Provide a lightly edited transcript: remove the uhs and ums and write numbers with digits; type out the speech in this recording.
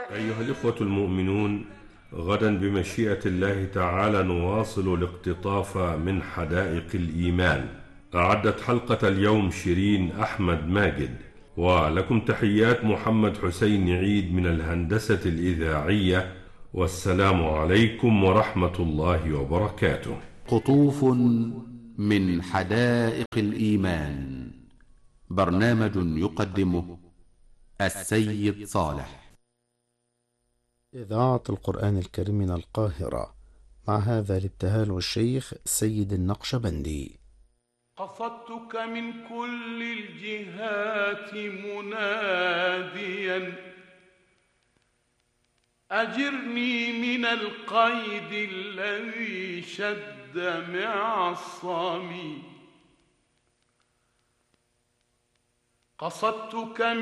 أيها الإخوة المؤمنون، غدا بمشيئة الله تعالى نواصل الاقتطاف من حدائق الإيمان. أعدت حلقة اليوم شيرين أحمد ماجد، ولكم تحيات محمد حسين عيد من الهندسة الإذاعية، والسلام عليكم ورحمة الله وبركاته. قطوف من حدائق الإيمان، برنامج يقدمه السيد صالح. إذاعة القرآن الكريم من القاهرة، مع هذا الابتهال والشيخ سيد النقشبندي. قصدتك من كل الجهات مناديا أجرني من القيد الذي شد معصمي. قصدتك